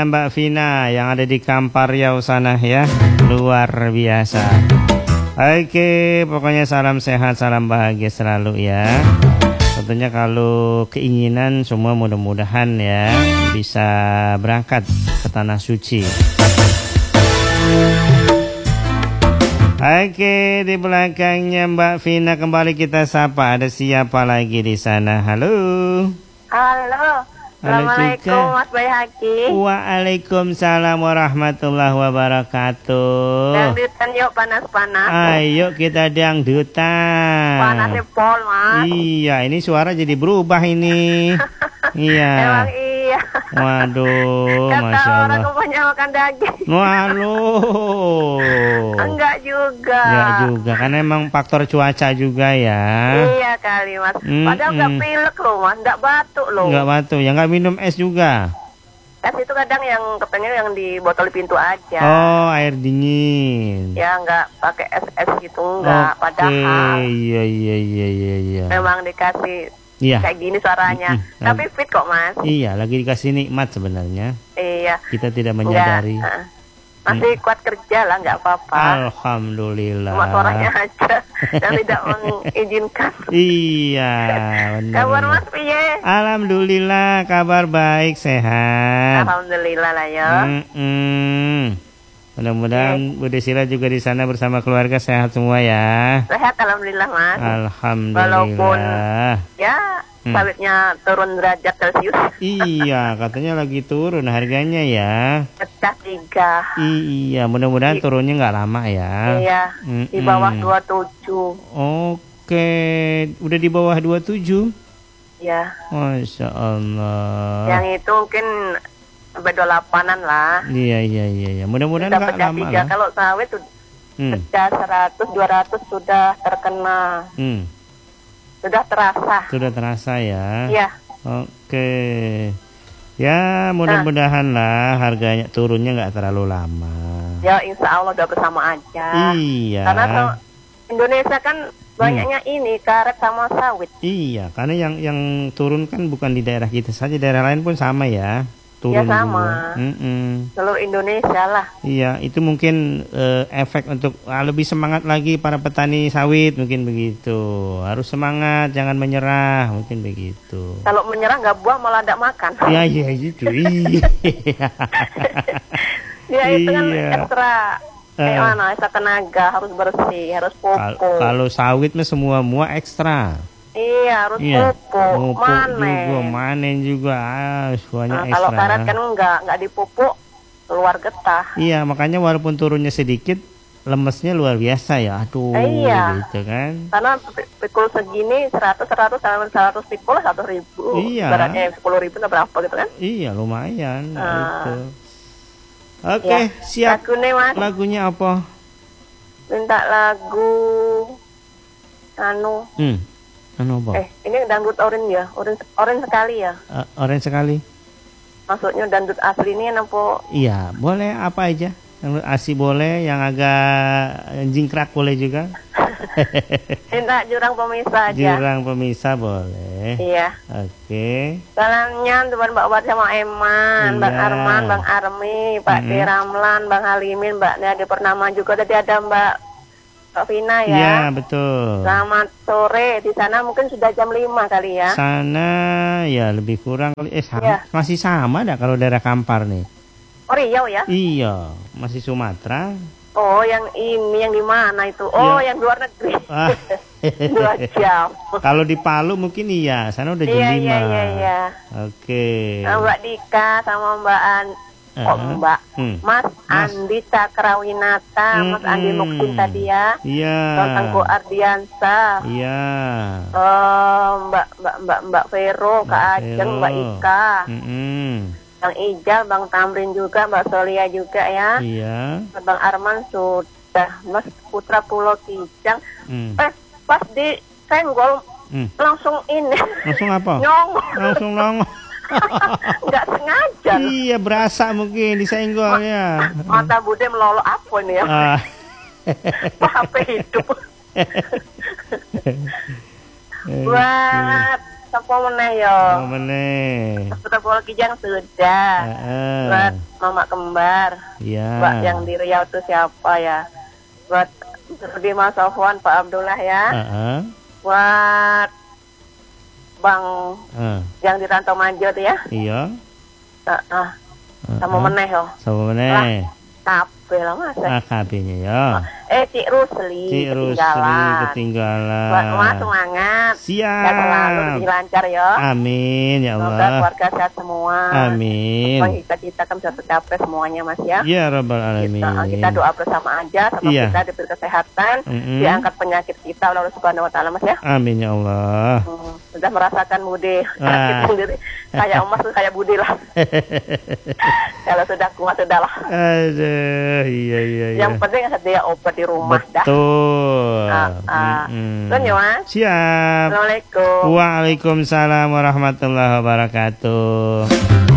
Mbak Vina yang ada di Kampar Riau sana ya. Luar biasa. Oke, pokoknya salam sehat, salam bahagia selalu ya. Tentunya kalau keinginan semua mudah-mudahan ya bisa berangkat ke tanah suci. Oke, di belakangnya Mbak Vina kembali kita sapa. Ada siapa lagi di sana? Halo. Halo. Assalamualaikum Mas Bayhaki. Waalaikumsalam warahmatullahi wabarakatuh. Dangdutan yuk panas-panas. Ayo kita dangdutan. Panasnya pol Mas. Iya, ini suara jadi berubah ini. Iya. Emang iya. Waduh, Kata Masya Allah. orang kebanyakan daging. Waduh. Enggak juga. Enggak juga, karena emang faktor cuaca juga ya. Iya kali Mas. Padahal enggak pilek loh Mas, enggak batuk loh. Enggak batuk, ya enggak minum es juga. Es itu kadang yang kepengen yang di botol pintu aja. Oh, air dingin. Ya enggak pakai es-es gitu enggak. Padahal. Iya. Memang dikasih iya. kayak gini suaranya. Tapi fit kok Mas. Iya, lagi dikasih nikmat sebenarnya. Iya. Kita tidak menyadari. Masih kuat kerja lah, nggak apa-apa. Alhamdulillah. Cuma suaranya aja yang tidak mengizinkan. Iya. Benar, kabar Mas piye? Alhamdulillah, kabar baik, sehat. Alhamdulillah lah ya. Mudah-mudahan Bu Desila juga di sana bersama keluarga sehat semua ya. Sehat alhamdulillah Mas. Alhamdulillah. Walaupun ya sawitnya turun derajat Celcius. Iya, katanya lagi turun harganya ya. Pecah 3. Iya, mudah-mudahan turunnya nggak lama ya. Iya, di bawah 27. Oke, udah di bawah 27? Ya. Masya Allah. Yang itu mungkin sampai 28-an lah. Iya. Mudah-mudahan nggak lama 3. lah. Kalau sawit pecah 100, 200 sudah terkena. Sudah terasa ya. Iya. Oke. Ya mudah-mudahan lah harganya turunnya nggak terlalu lama. Ya insya Allah udah bersama aja. Iya. Karena Indonesia kan banyaknya ini karet sama sawit. Iya, karena yang turun kan bukan di daerah kita saja, daerah lain pun sama ya. Turun ya sama. Seluruh Indonesia lah. Iya, itu mungkin efek untuk lebih semangat lagi para petani sawit, mungkin begitu. Harus semangat, jangan menyerah, mungkin begitu. Kalau menyerah nggak buah malah tidak makan. Iya gitu. Iya. Ya itu kan ekstra. Ekstra tenaga, harus bersih, harus pupuk. Kalau sawit mah semua ekstra. Iya, harus pupuk, manen juga, semuanya ekstra. Kalau karet kan nggak dipupuk, keluar getah. Iya, makanya walaupun turunnya sedikit, lemesnya luar biasa ya. Aduh, gitu kan. Karena pikul segini 100 pikul 100.000. Iya. Beratnya 10.000 atau berapa gitu kan? Iya, lumayan. Gitu. Oke, siap. Lagunya apa? Minta lagu Anu apa? Ini dangdut orange ya, orange sekali ya. Orange sekali. Maksudnya dangdut asli ini apa? Iya, boleh apa aja. Dangdut asli boleh, yang agak jingkrak boleh juga. Minta jurang pemisah aja. Jurang pemisah boleh. Iya. Oke. Salamnya teman Mbak Wat sama Eman, Bang Arman, Bang Armi, Pak Ramlan, Bang Halimin, Mbak Nadi Purnama juga tadi ada Mbak Vina ya. Iya, betul. Selamat sore. Di sana mungkin sudah jam 5 kali ya. Sana ya lebih kurang masih sama dah kalau daerah Kampar nih. Oh, Riau ya? Iya, masih Sumatera. Oh, yang ini yang di mana itu? Oh, yang luar negeri. 2 jam. Kalau di Palu mungkin iya, sana udah jam 5. Iya. Oke. Mbak Dika sama Mbak Mas Andi Cakrawinata, Mas Andi Muksin tadi ya. Iya. Tengku Ardiansa. Iya. Mbak Vero, Kak Ajeng, Mbak Ika. Bang Ijal, Bang Tamrin juga, Mbak Solia juga ya. Iya. Bang Arman sudah, Mas Putra Pulau Kijang. Pas di senggol langsung ini. Langsung apa? Nyongol. Langsung nongol. Nggak sengaja. Iya, berasa mungkin disenggolnya. Mata bude melolok apa ini ya? HP hidup. Buat sapa meneh yo. Oh meneh. Betul Kijang sudah. Buat mama kembar. Iya. Buat yang di Riau tuh siapa ya? Buat Rudi Mas Sofwan, Pak Abdullah ya. Buat Bang yang di Rantau Majo tuh ya. Iya. Sama meneh yo. Sama meneh. Kabeh lah Mas. Kabehnya ya. Cik Rusli ketinggalan. Buat Mas semangat. Siap. Ya selalu lancar ya. Amin ya Allah. Semoga keluarga sehat semua. Amin. Kita kan bisa tercapai semuanya Mas ya. Ya Rabbal Alamin. Kita doa bersama aja sama kita diberi kesehatan, diangkat penyakit kita oleh Allah Subhanahu Wa Taala Mas ya. Amin ya Allah. Sudah merasakan Budi sakit sendiri. Kayak Mas kayak Budi lah. Kalau sudah kuat sudah lah. Aduh, iya. Yang penting sedia obat di rumah. Betul. Ya Mas. Siap. Assalamualaikum. Waalaikumsalam warahmatullahi wabarakatuh.